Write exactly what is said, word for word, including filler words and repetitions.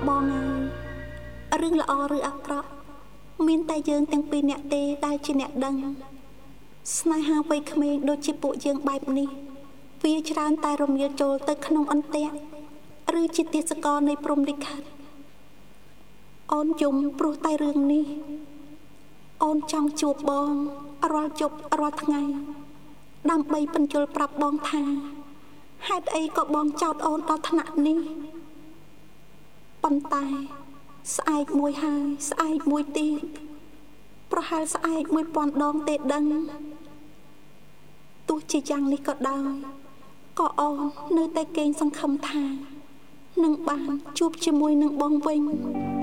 បងហើយរឿងល្អឬអាក្រក់មានតែយើងទាំងពីរអ្នកទេដែលជាអ្នកដឹងស្នេហាវ័យក្មេងដូចជាពួកយើងបែបនេះវាច្រើនតែរមៀលចូលទៅក្នុងអន្ទាក់ឬជាទេសកលនៃព្រំលិខិតអូនយំព្រោះតែរឿងនេះអូនចង់ជួបបងរាល់យប់រាល់ថ្ងៃដើម្បីបញ្យល់ប្រាប់បងថាហេតុអីក៏បងចោទអូនដល់ថ្នាក់នេះប៉ុន្តែស្អែកមួយហើយស្អែកមួយទៀតប្រហែលស្អែកមួយពាន់ដងទេដឹងទោះជាយ៉ាងនេះក៏ដោយក៏អូននៅតែកេងសង្ឃឹមថានឹងបានជួបជាមួយនឹងបងវិញ